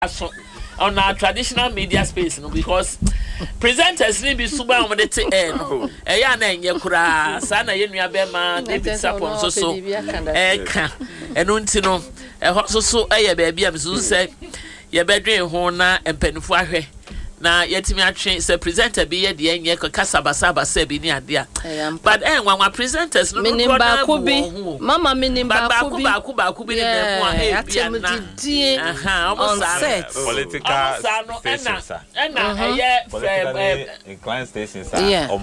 on our traditional media space, no, because presenters need be super on the end. Eya na enye kura sana ye nua bema David Sapon so enu nti no so eye baabi am so say ye bedwen ho na empanifo ahwe na yetimi atwe say presenter bi ye de enye kasa basa bi ni ade a but wanwa presenters no no mama minimba ku bi ni dem a e almost set political stations inclined stations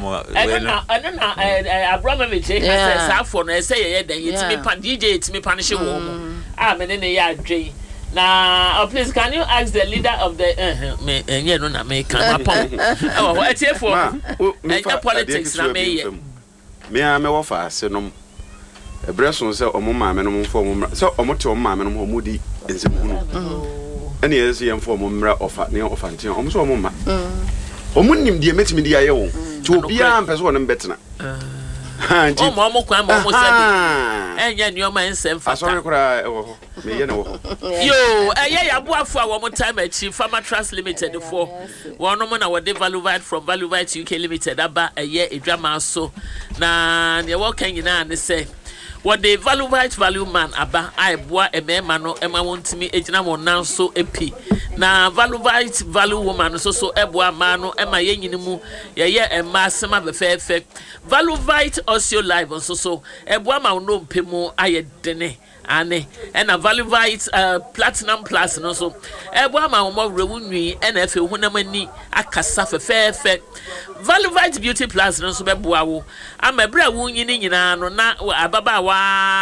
Abramovich say afọ no say ye den yetimi pan DJ yetimi punish wo mo me ne ya adwen. Now, please, can you ask the leader of the me no na me kan mapon. What here for? Politics na me. Me wo fa se no. Ebreson se omo maame no mfo omo se omo te omo maame no omo di ensemu. Ene yesi yemfo omo mra ofa ne ofa ntin omo so omo ma. Omo nim de metimi di aye wo. Ti obia mpese wo no betena. Omo kwan mo sabi. Enya nyoma ensem fa. Asori kura ewo me ye na wo. Yo, ya boafo a wo mo time achi Farmer Trust Limited for. One no na we de Valuvite from Valuvite UK Limited aba edwama so. Na ne wo kan nyina ne say what the Valuvite value man aba aiboa emema no ema wontimi ejina mo nan so epi na Valuvite value woman so eboa ma no ema yenyini mu ye ema sema befefe Valuvite Osio Live so eboa ma no mpemu ayedene ane and a Valuvite Platinum Plus no so eboa ma mo rewunwi na efe hunamani akasa fefefe Valuvite Beauty Plus no so beboa wo amebra wo nyini nyina no na ababa wa